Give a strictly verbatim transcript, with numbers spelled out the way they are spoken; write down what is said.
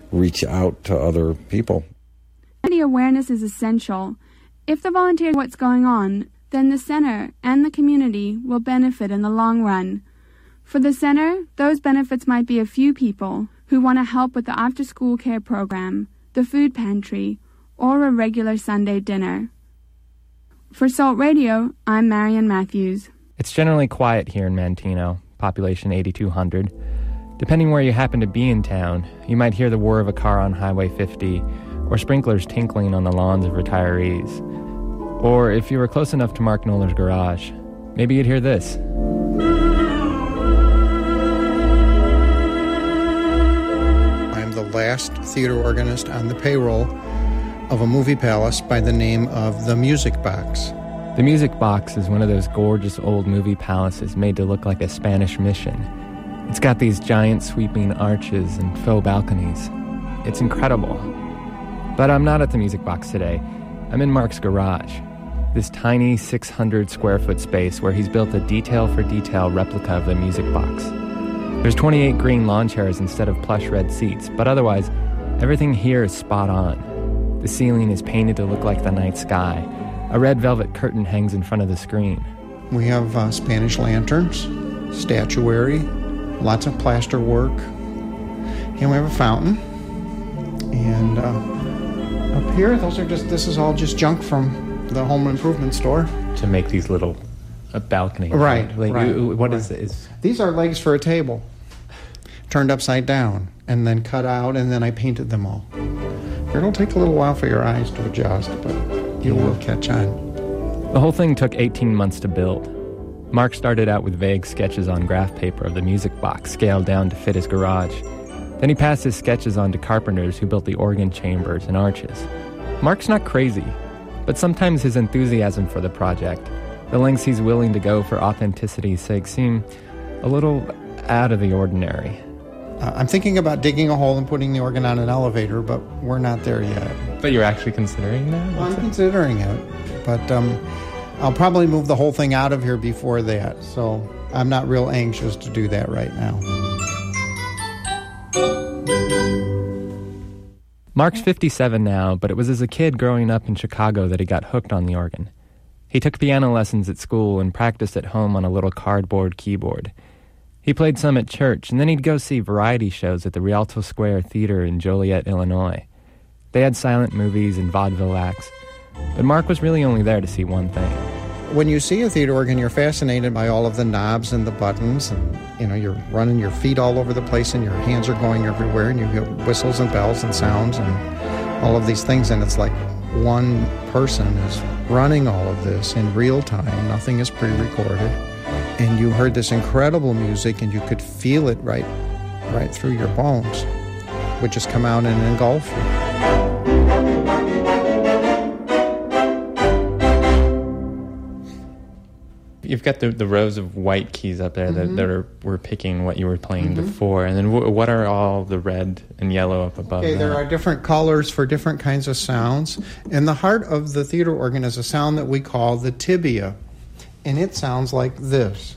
reach out to other people. Community awareness is essential. If the volunteers know what's going on, then the center and the community will benefit in the long run. For the center, those benefits might be a few people who want to help with the after-school care program, the food pantry, or a regular Sunday dinner. For Salt Radio, I'm Marian Matthews. It's generally quiet here in Manteno, population eighty-two hundred. Depending where you happen to be in town, you might hear the whir of a car on Highway fifty, or sprinklers tinkling on the lawns of retirees. Or if you were close enough to Mark Knoller's garage, maybe you'd hear this. I'm the last theater organist on the payroll of a movie palace by the name of the Music Box. The Music Box is one of those gorgeous old movie palaces made to look like a Spanish mission. It's got these giant sweeping arches and faux balconies. It's incredible. But I'm not at the Music Box today. I'm in Mark's garage, this tiny six hundred square foot space where he's built a detail-for-detail replica of the Music Box. There's twenty-eight green lawn chairs instead of plush red seats, but otherwise, everything here is spot on. The ceiling is painted to look like the night sky. A red velvet curtain hangs in front of the screen. We have uh, Spanish lanterns, statuary, lots of plaster work, and we have a fountain. And uh, up here, those are just, this is all just junk from the home improvement store. To make these little uh, balconies. Right, Like, right. you- What right. is is These are legs for a table, turned upside down, and then cut out, and then I painted them all. It'll take a little while for your eyes to adjust, but you will catch on. The whole thing took eighteen months to build. Mark started out with vague sketches on graph paper of the Music Box, scaled down to fit his garage. Then he passed his sketches on to carpenters who built the organ chambers and arches. Mark's not crazy, but sometimes his enthusiasm for the project, the lengths he's willing to go for authenticity's sake, seem a little out of the ordinary. Uh, I'm thinking about digging a hole and putting the organ on an elevator, but we're not there yet. But you're actually considering that? Well, I'm considering it, but um, I'll probably move the whole thing out of here before that, so I'm not real anxious to do that right now. Mark's fifty-seven now, but it was as a kid growing up in Chicago that he got hooked on the organ. He took piano lessons at school and practiced at home on a little cardboard keyboard. He played some at church, and then he'd go see variety shows at the Rialto Square Theater in Joliet, Illinois. They had silent movies and vaudeville acts, but Mark was really only there to see one thing. When you see a theater organ, you're fascinated by all of the knobs and the buttons, and you know, you're running your feet all over the place, and your hands are going everywhere, and you hear whistles and bells and sounds and all of these things, and it's like one person is running all of this in real time. Nothing is pre-recorded. And you heard this incredible music, and you could feel it right right through your bones, would just come out and engulf you. You've got the, the rows of white keys up there Mm-hmm. that, that are were picking what you were playing Mm-hmm. before, and then w- what are all the red and yellow up above Okay, that? there are different colors for different kinds of sounds. And the heart of the theater organ is a sound that we call the tibia. And it sounds like this.